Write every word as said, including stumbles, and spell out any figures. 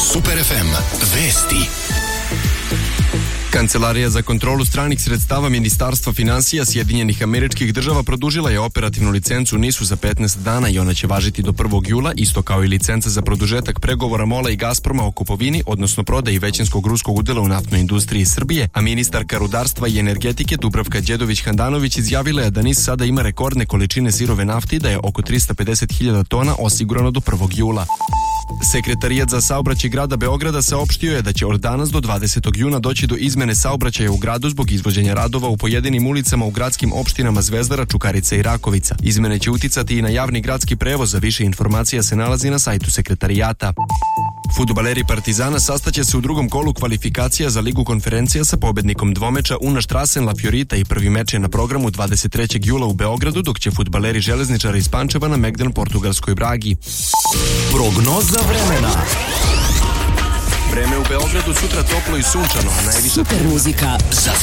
Super ef em. Vesti. Kancelarija za kontrolu stranih sredstava Ministarstva finansija Sjedinjenih Američkih Država produžila je operativnu licencu NIS-u za petnaest dana i ona će važiti do prvog jula, isto kao i licenca za produžetak pregovora MOL-a i Gazproma o kupovini, odnosno prodaji većinskog ruskog udela u naftnoj industriji Srbije, a ministarka rudarstva i energetike Dubravka Đedović-Handanović izjavila je da NIS sada ima rekordne količine sirove nafte i da je oko tristo pedeset hiljada tona osigurano do prvog jula. Sekretarijat za saobraćaj grada Beograda saopštio je da će od danas do dvadesetog juna doći do izmene saobraćaja u gradu zbog izvođenja radova u pojedinim ulicama u gradskim opštinama Zvezdara, Čukarica i Rakovica. Izmene će uticati i na javni gradski prevoz, a više informacija se nalazi na sajtu sekretarijata. Fudbaleri Partizana sastaće se u drugom kolu kvalifikacija za Ligu konferencija sa pobednikom dvomeča Una Strassen La Fiorita i prvi meč je na programu dvadeset trećeg jula u Beogradu, dok će fudbaleri Železničara iz Pančeva na Megdan portugalskoj Bragi. Prognoza vremena. Vreme u Beogradu sutra toplo i sunčano, a najviša Super muzika.